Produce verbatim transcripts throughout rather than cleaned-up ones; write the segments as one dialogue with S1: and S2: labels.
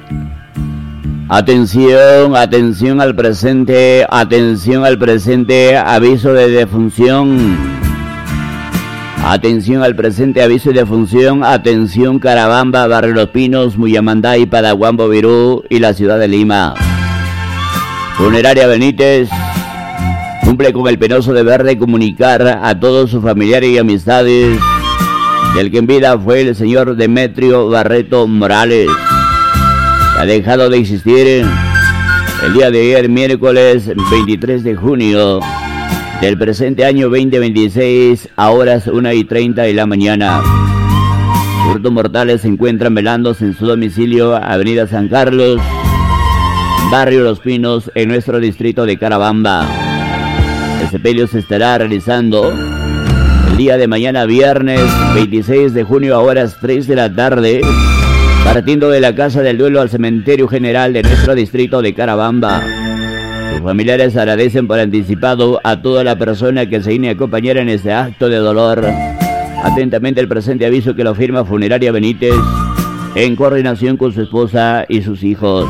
S1: Atención, atención al presente, atención al presente, aviso de defunción. Atención al presente, aviso de defunción, atención Carabamba, Barrio Los Pinos, Muyamanday, Padaguambo, Virú y la ciudad de Lima. Funeraria Benítez cumple con el penoso deber de comunicar a todos sus familiares y amistades del que en vida fue el señor Demetrio Barreto Morales. Ha dejado de existir el día de ayer, miércoles veintitrés de junio del presente año veinte veintiséis, a horas una y treinta de la mañana. Sus restos mortales se encuentran velándose en su domicilio, Avenida San Carlos, Barrio Los Pinos, en nuestro distrito de Carabamba. El sepelio se estará realizando el día de mañana, viernes veintiséis de junio, a horas tres de la tarde, partiendo de la Casa del Duelo al Cementerio General de nuestro distrito de Carabamba. Sus familiares agradecen por anticipado a toda la persona que se viene a acompañar en este acto de dolor. Atentamente el presente aviso que lo firma Funeraria Benítez en coordinación con su esposa y sus hijos.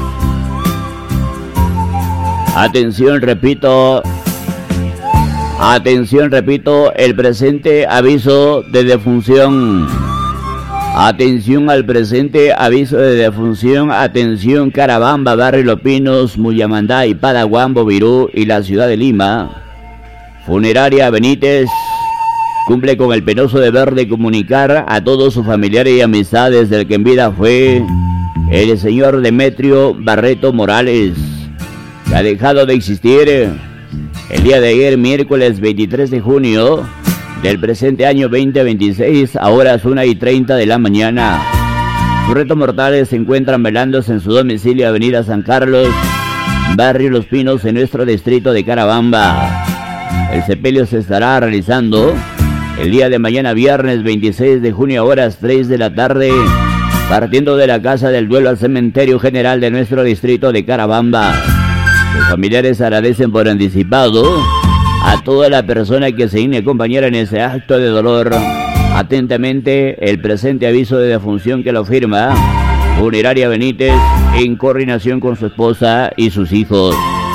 S1: Atención, repito. Atención, repito, el presente aviso de defunción. Atención al presente aviso de defunción. Atención Carabamba, Barrio Los Pinos, Muyamanday, Padaguambo, Virú y la ciudad de Lima. Funeraria Benítez cumple con el penoso deber de comunicar a todos sus familiares y amistades del que en vida fue el señor Demetrio Barreto Morales, que ha dejado de existir el día de ayer, miércoles veintitrés de junio del presente año veinte veintiséis, a horas una y treinta de la mañana. Sus restos mortales se encuentran velándose en su domicilio, Avenida San Carlos, Barrio Los Pinos, en nuestro distrito de Carabamba. El sepelio se estará realizando el día de mañana, viernes veintiséis de junio, a horas tres de la tarde, partiendo de la Casa del Duelo al Cementerio General de nuestro distrito de Carabamba. Los familiares agradecen por anticipado a toda la persona que se viene a acompañar en ese acto de dolor. Atentamente el presente aviso de defunción que lo firma Funeraria Benítez en coordinación con su esposa y sus hijos.